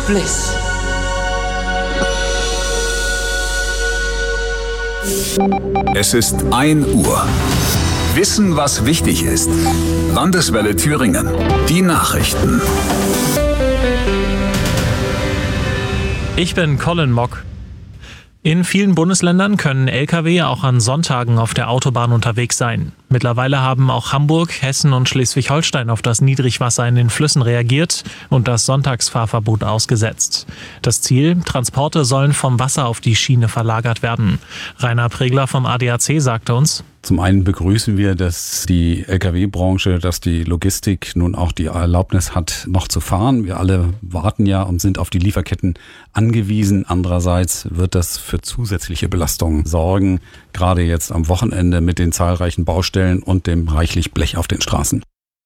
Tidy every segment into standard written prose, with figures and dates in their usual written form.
Bliss. Es ist 1 Uhr. Wissen, was wichtig ist. Landeswelle Thüringen. Die Nachrichten. Ich bin Colin Mock. In vielen Bundesländern können Lkw auch an Sonntagen auf der Autobahn unterwegs sein. Mittlerweile haben auch Hamburg, Hessen und Schleswig-Holstein auf das Niedrigwasser in den Flüssen reagiert und das Sonntagsfahrverbot ausgesetzt. Das Ziel: Transporte sollen vom Wasser auf die Schiene verlagert werden. Rainer Pregler vom ADAC sagte uns: Zum einen begrüßen wir, dass die Lkw-Branche, dass die Logistik nun auch die Erlaubnis hat, noch zu fahren. Wir alle warten ja und sind auf die Lieferketten angewiesen. Andererseits wird das für zusätzliche Belastungen sorgen, gerade jetzt am Wochenende mit den zahlreichen Baustellen und dem reichlich Blech auf den Straßen.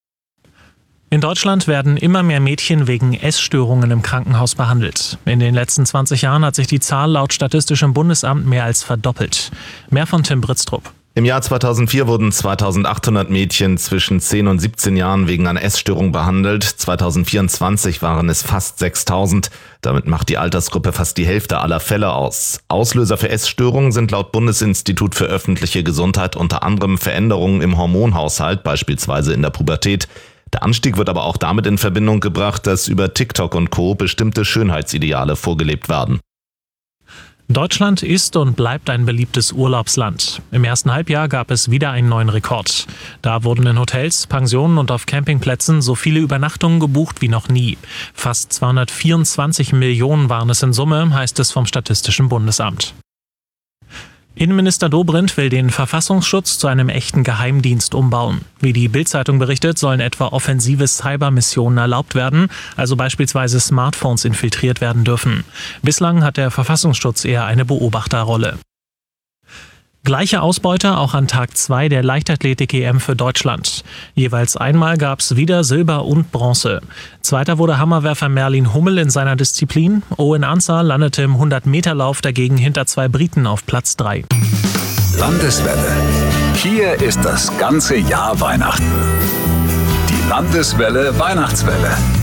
In Deutschland werden immer mehr Mädchen wegen Essstörungen im Krankenhaus behandelt. In den letzten 20 Jahren hat sich die Zahl laut Statistischem Bundesamt mehr als verdoppelt. Mehr von Tim Britztrup. Im Jahr 2004 wurden 2800 Mädchen zwischen 10 und 17 Jahren wegen einer Essstörung behandelt. 2024 waren es fast 6000. Damit macht die Altersgruppe fast die Hälfte aller Fälle aus. Auslöser für Essstörungen sind laut Bundesinstitut für öffentliche Gesundheit unter anderem Veränderungen im Hormonhaushalt, beispielsweise in der Pubertät. Der Anstieg wird aber auch damit in Verbindung gebracht, dass über TikTok und Co. bestimmte Schönheitsideale vorgelebt werden. Deutschland ist und bleibt ein beliebtes Urlaubsland. Im ersten Halbjahr gab es wieder einen neuen Rekord. Da wurden in Hotels, Pensionen und auf Campingplätzen so viele Übernachtungen gebucht wie noch nie. Fast 224 Millionen waren es in Summe, heißt es vom Statistischen Bundesamt. Innenminister Dobrindt will den Verfassungsschutz zu einem echten Geheimdienst umbauen. Wie die Bild-Zeitung berichtet, sollen etwa offensive Cybermissionen erlaubt werden, also beispielsweise Smartphones infiltriert werden dürfen. Bislang hat der Verfassungsschutz eher eine Beobachterrolle. Gleiche Ausbeute auch an Tag 2 der Leichtathletik-EM für Deutschland. Jeweils einmal gab es wieder Silber und Bronze. Zweiter wurde Hammerwerfer Merlin Hummel in seiner Disziplin. Owen Ansah landete im 100-Meter-Lauf dagegen hinter 2 Briten auf Platz 3. Landeswelle. Hier ist das ganze Jahr Weihnachten. Die Landeswelle Weihnachtswelle.